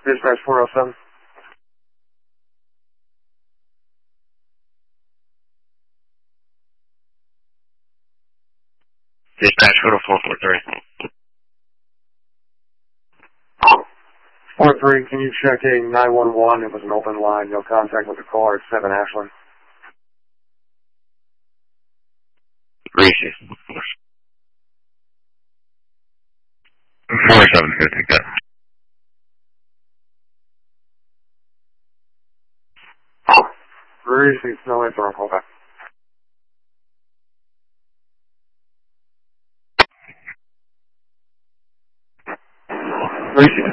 Dispatch 407. Dispatch photo 443. 43, can you check a 911? It was an open line. No contact with the caller at 7 Ashland. Reese. 47, good, take that. Reese, no answer on callback. Reese,